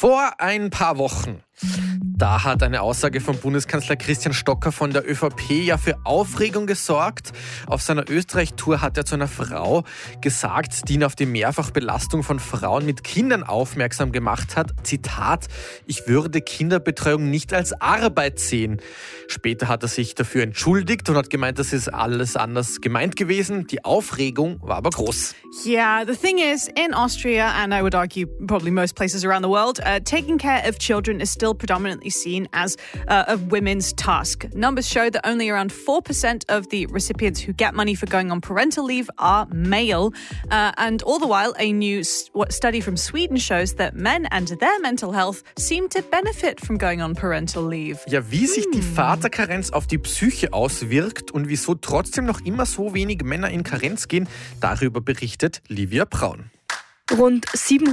Vor ein paar Wochen, da hat eine Aussage von Bundeskanzler Christian Stocker von der ÖVP ja für Aufregung gesorgt. Auf seiner Österreich-Tour hat er zu einer Frau gesagt, die ihn auf die Mehrfachbelastung von Frauen mit Kindern aufmerksam gemacht hat. Zitat: Ich würde Kinderbetreuung nicht als Arbeit sehen. Später hat er sich dafür entschuldigt und hat gemeint, das ist alles anders gemeint gewesen. Die Aufregung war aber groß. Yeah, the thing is, in Austria, and I would argue probably most places around the world, taking care of children is still predominantly seen as a women's task. Numbers show that only around 4% of the recipients who get money for going on parental leave are male. And all the while, a new study from Sweden shows that men and their mental health seem to benefit from going on parental leave. Ja, wie sich die Vaterkarenz auf die Psyche auswirkt und wieso trotzdem noch immer so wenig Männer in Karenz gehen, darüber berichtet Livia Braun. Rund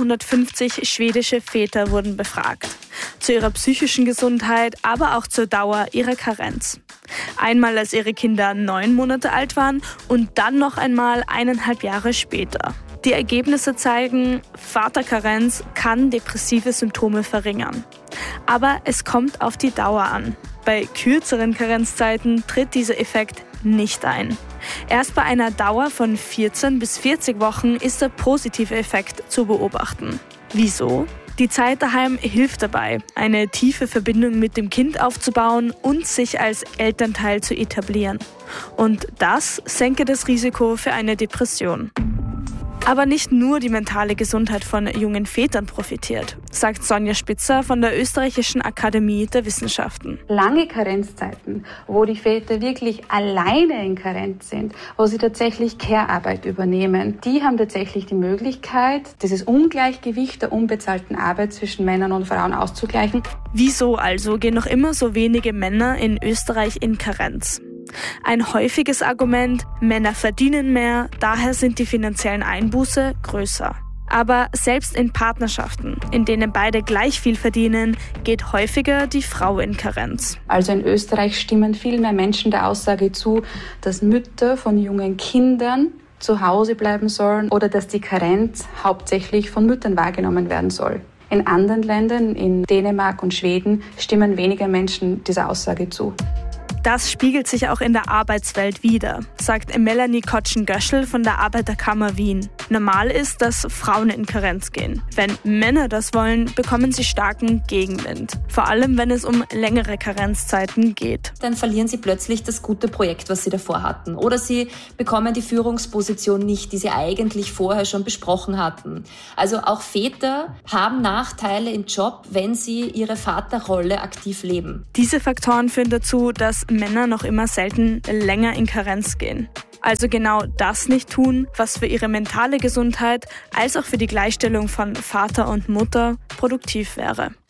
750 schwedische Väter wurden befragt. Zu ihrer psychischen Gesundheit, aber auch zur Dauer ihrer Karenz. Einmal, als ihre Kinder 9 Monate alt waren und dann noch einmal 1,5 Jahre später. Die Ergebnisse zeigen, Vaterkarenz kann depressive Symptome verringern. Aber es kommt auf die Dauer an. Bei kürzeren Karenzzeiten tritt dieser Effekt nicht ein. Erst bei einer Dauer von 14 bis 40 Wochen ist der positive Effekt zu beobachten. Wieso? Die Zeit daheim hilft dabei, eine tiefe Verbindung mit dem Kind aufzubauen und sich als Elternteil zu etablieren. Und das senke das Risiko für eine Depression. Aber nicht nur die mentale Gesundheit von jungen Vätern profitiert, sagt Sonja Spitzer von der Österreichischen Akademie der Wissenschaften. Lange Karenzzeiten, wo die Väter wirklich alleine in Karenz sind, wo sie tatsächlich Care-Arbeit übernehmen, die haben tatsächlich die Möglichkeit, dieses Ungleichgewicht der unbezahlten Arbeit zwischen Männern und Frauen auszugleichen. Wieso also gehen noch immer so wenige Männer in Österreich in Karenz? Ein häufiges Argument: Männer verdienen mehr, daher sind die finanziellen Einbuße größer. Aber selbst in Partnerschaften, in denen beide gleich viel verdienen, geht häufiger die Frau in Karenz. Also in Österreich stimmen viel mehr Menschen der Aussage zu, dass Mütter von jungen Kindern zu Hause bleiben sollen oder dass die Karenz hauptsächlich von Müttern wahrgenommen werden soll. In anderen Ländern, in Dänemark und Schweden, stimmen weniger Menschen dieser Aussage zu. Das spiegelt sich auch in der Arbeitswelt wider, sagt Melanie Kotschen-Göschel von der Arbeiterkammer Wien. Normal ist, dass Frauen in Karenz gehen. Wenn Männer das wollen, bekommen sie starken Gegenwind. Vor allem, wenn es um längere Karenzzeiten geht. Dann verlieren sie plötzlich das gute Projekt, was sie davor hatten. Oder sie bekommen die Führungsposition nicht, die sie eigentlich vorher schon besprochen hatten. Also auch Väter haben Nachteile im Job, wenn sie ihre Vaterrolle aktiv leben. Diese Faktoren führen dazu, dass Männer noch immer selten länger in Karenz gehen. Also genau das nicht tun, was für ihre mentale Gesundheit als auch für die Gleichstellung von Vater und Mutter produktiv wäre.